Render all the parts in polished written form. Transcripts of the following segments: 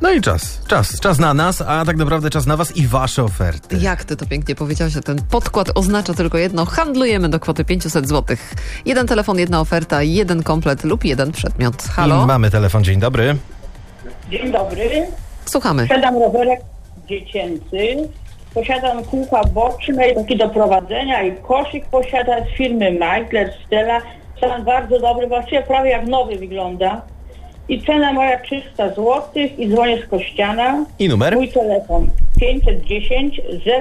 No i czas na nas, a tak naprawdę czas na was i wasze oferty. Jak ty to pięknie powiedziałeś, że ten podkład oznacza tylko jedno. Handlujemy do kwoty 500 zł. Jeden telefon, jedna oferta, jeden komplet lub jeden przedmiot. Halo? I mamy telefon, dzień dobry. Dzień dobry. Słuchamy. Posiadam rowerek dziecięcy. Posiadam kółka boczne, takie do prowadzenia i koszyk posiada z firmy Meitler, Stella. Stan bardzo dobry, właściwie prawie jak nowy wygląda. I cena moja 300 zł i dzwonię z Kościana. I numer? Mój telefon 510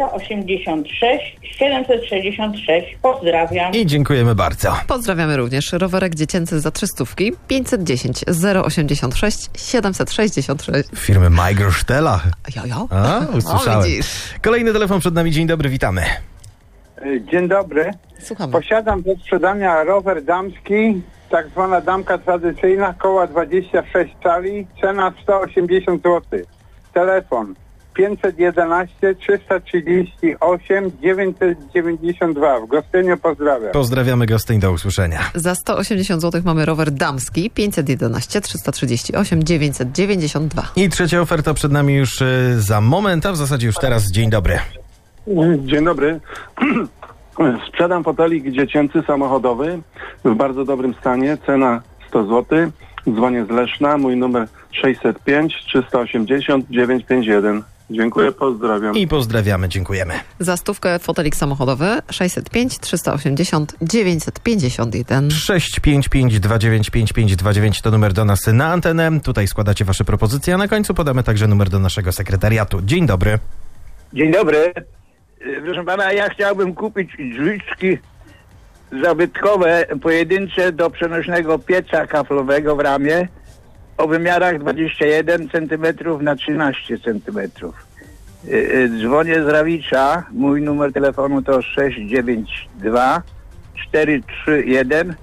086 766. Pozdrawiam. I dziękujemy bardzo. Pozdrawiamy również. Rowerek dziecięcy za 300. 510 086 766. Firmy Meiger-Stella. Jo. A, usłyszałem. O, widzisz. Kolejny telefon przed nami, dzień dobry, witamy. Dzień dobry. Słuchamy. Posiadam do sprzedania rower damski, tak zwana damka tradycyjna, koła 26 cali, cena 180 zł. Telefon 511 338 992. W Gostyniu pozdrawiam. Pozdrawiamy Gostyń, do usłyszenia. Za 180 zł mamy rower damski. 511 338 992. I trzecia oferta przed nami już za moment, a w zasadzie już teraz. Dzień dobry. Dzień dobry. Sprzedam fotelik dziecięcy samochodowy w bardzo dobrym stanie. Cena 100 zł. Dzwonię z Leszna. Mój numer 605 380 951. Dziękuję, pozdrawiam. I pozdrawiamy, dziękujemy. Za stówkę fotelik samochodowy 605 380 951. 655295529 to numer do nas na antenę. Tutaj składacie wasze propozycje, a na końcu podamy także numer do naszego sekretariatu. Dzień dobry. Dzień dobry. Proszę pana, ja chciałbym kupić drzwiczki zabytkowe, pojedyncze do przenośnego pieca kaflowego w ramie o wymiarach 21 cm na 13 cm. Dzwonię z Rawicza. Mój numer telefonu to 692 431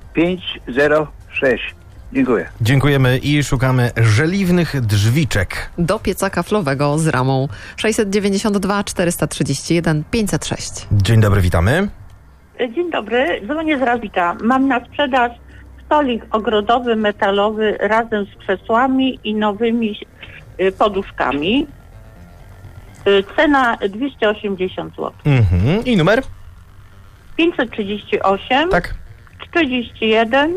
506. Dziękuję. Dziękujemy i szukamy żeliwnych drzwiczek. Do pieca kaflowego z ramą 692 431 506. Dzień dobry, witamy. Dzień dobry, dzwonię z Rawita. Mam na sprzedaż stolik ogrodowy, metalowy razem z krzesłami i nowymi poduszkami. Cena 280 zł. I numer? 538 Tak. 41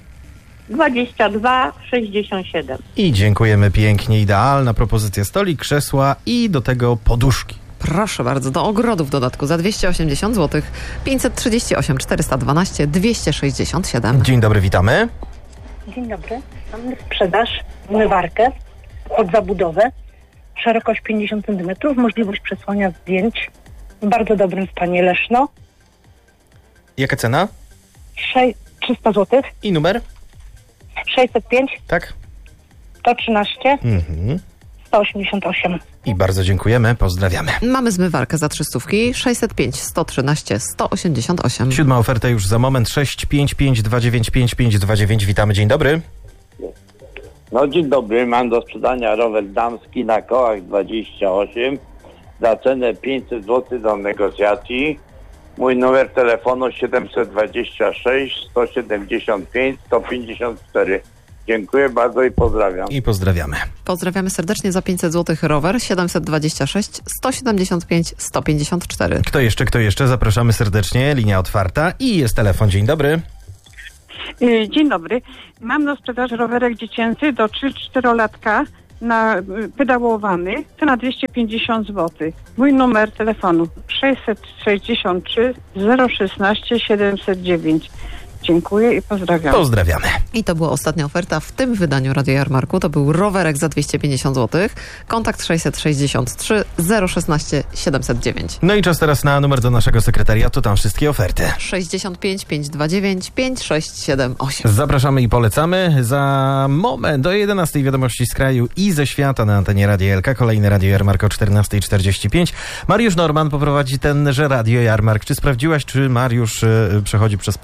22 67. I dziękujemy pięknie. Idealna propozycja: stolik, krzesła i do tego poduszki. Proszę bardzo, do ogrodu w dodatku za 280 zł. 538 412 267. Dzień dobry, witamy. Dzień dobry. Mam na sprzedaż zmywarkę pod zabudowę. Szerokość 50 cm, możliwość przesłania zdjęć. W bardzo dobrym stanie, Leszno. Jaka cena? 300 zł. I numer? 605 Tak. 113 188. I bardzo dziękujemy, pozdrawiamy. Mamy zmywarkę za 300. 605 113 188. Siódma oferta już za moment. 655295529. Witamy, dzień dobry. No dzień dobry, mam do sprzedania rower damski na kołach 28 za cenę 500 zł do negocjacji. Mój numer telefonu 726 175 154. Dziękuję bardzo i pozdrawiam. I pozdrawiamy. Pozdrawiamy serdecznie. Za 500 zł rower 726 175 154. Kto jeszcze? Zapraszamy serdecznie. Linia otwarta i jest telefon. Dzień dobry. Dzień dobry. Mam do sprzedaży rowerek dziecięcy do 3-4-latka na pedałowany. Cena 250 zł. Mój numer telefonu 663 016 709. Dziękuję i pozdrawiam. Pozdrawiamy. I to była ostatnia oferta w tym wydaniu Radio Jarmarku. To był rowerek za 250 zł. Kontakt 663 016 709. No i czas teraz na numer do naszego sekretariatu. Tam wszystkie oferty. 65 529 5678. Zapraszamy i polecamy. Za moment do 11 wiadomości z kraju i ze świata na antenie Radia Elka. Kolejne Radio Jarmark o 14:45. Mariusz Norman poprowadzi tenże Radio Jarmark. Czy sprawdziłaś, czy Mariusz przechodzi przez płot?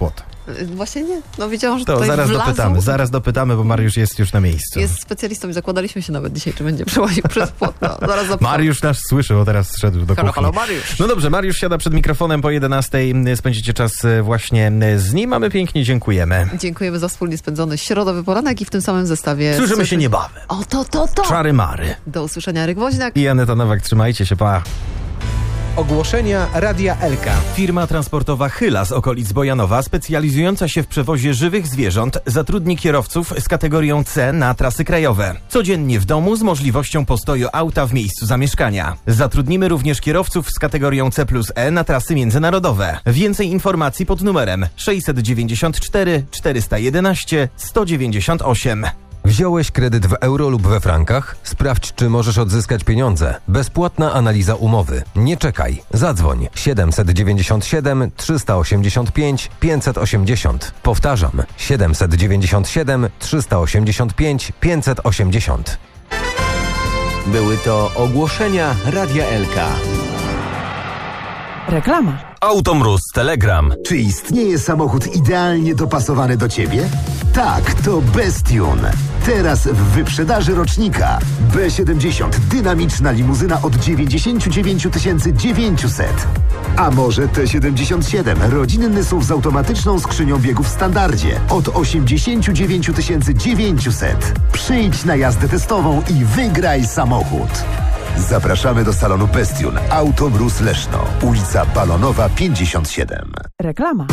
Właśnie nie. No widziałam, że To tutaj zaraz dopytamy, bo Mariusz jest już na miejscu. Jest specjalistą i zakładaliśmy się nawet dzisiaj, czy będzie przełaził przez płotno. Zaraz zapytam. Mariusz nas słyszy, bo teraz szedł do kuchni. Halo, Mariusz. No dobrze, Mariusz siada przed mikrofonem po 11:00. Spędzicie czas właśnie z nim, a my pięknie dziękujemy. Dziękujemy za wspólnie spędzony środowy poranek i w tym samym zestawie... Słyszymy się niebawem. O, to! Czary mary. Do usłyszenia, Eryk Woźniak. I Aneta Nowak, trzymajcie się, pa. Ogłoszenia Radia Elka. Firma transportowa Chyla z okolic Bojanowa, specjalizująca się w przewozie żywych zwierząt, zatrudni kierowców z kategorią C na trasy krajowe. Codziennie w domu z możliwością postoju auta w miejscu zamieszkania. Zatrudnimy również kierowców z kategorią C+E na trasy międzynarodowe. Więcej informacji pod numerem 694 411 198. Wziąłeś kredyt w euro lub we frankach? Sprawdź, czy możesz odzyskać pieniądze. Bezpłatna analiza umowy. Nie czekaj. Zadzwoń 797 385 580. Powtarzam 797 385 580. Były to ogłoszenia Radia Elka. Reklama. Automróz Telegram. Czy istnieje samochód idealnie dopasowany do Ciebie? Tak, to Bestune. Teraz w wyprzedaży rocznika. B70 dynamiczna limuzyna od 99 900. A może T77 rodzinny SUV z automatyczną skrzynią biegów w standardzie od 89 900. Przyjdź na jazdę testową i wygraj samochód. Zapraszamy do salonu Bestune. Automróz Leszno. Ulica Balonowa 57. Reklama.